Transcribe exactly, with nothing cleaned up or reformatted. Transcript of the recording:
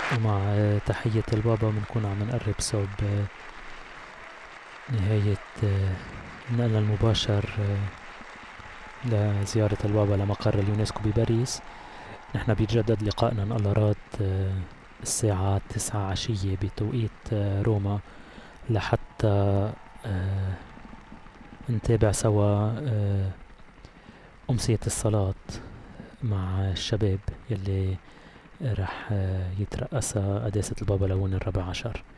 ومع آه، تحية البابا بنكون عم نقرب صوب آه، نهاية آه، النقل المباشر آه، لزيارة البابا لمقر اليونسكو بباريس. نحن بيتجدد لقائنا إن الله راد آه، الساعة تسعة عشية بتوقيت آه، روما، لحتى آه، نتابع سوا آه، أمسية الصلاة مع الشباب يلي رح آه، يترأسها قداسة البابا لون الرابع عشر.